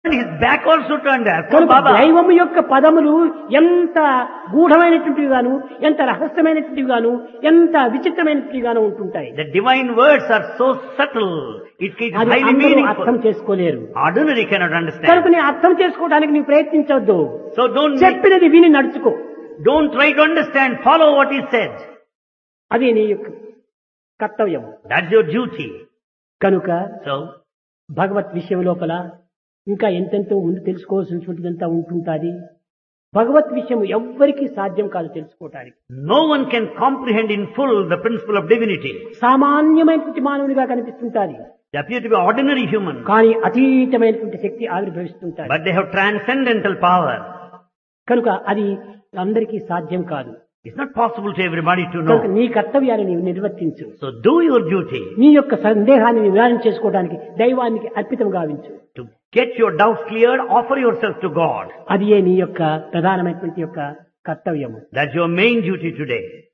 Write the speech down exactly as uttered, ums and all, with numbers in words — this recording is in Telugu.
his back also turned there. Poor కనుక Baba. దైవము యొక్క పదములు ఎంత గూఢమైనటువంటివి గాను, ఎంత రహస్యమైనటువంటివి గాను, ఎంత విచిత్రమైనటువంటివి గాను ఉంటుంటాయి. The divine words are so subtle. It is అది highly అందరూ అర్థం meaningful. చేసుకోలేరు. Ordinary cannot understand. కనుక నీ అర్థం చేసుకోవడానికి నీవు ప్రయత్నించవద్దు. So don't make, చెప్పినది విని నడుచుకో. don't try to understand. Follow what is said. అది నీ యొక్క కర్తవ్యం. That's your duty. కనుక So భగవత్ విషయం లోపల ఇంకా ఎంతెంతో ముందు తెలుసుకోవాల్సినటువంటిదంతా ఉంటుంటాది. భగవత్ విషయం ఎవ్వరికీ సాధ్యం కాదు తెలుసుకోవటానికి. no one can comprehend in full the principle of divinity. సామాన్యమైనటువంటి మానవునిగా కనిపిస్తుంటాది. They appear to be ordinary human, కానీ అతీతమైనటువంటి శక్తి ఆవిర్భవిస్తుంటాది. but they have transcendental power. కనుక అది అందరికీ సాధ్యం కాదు. It's not possible to everybody to కనుక know. నీ కర్తవ్యాన్ని నీవు నిర్వర్తించు. So do your duty. నీ యొక్క సందేహాన్ని నివారణ చేసుకోవడానికి దైవానికి అర్పితం గావించు. To get your doubts cleared, offer yourself to God. అది నీ యొక్క ప్రధానమైనటువంటి యొక్క కర్తవ్యము. That's your main duty today.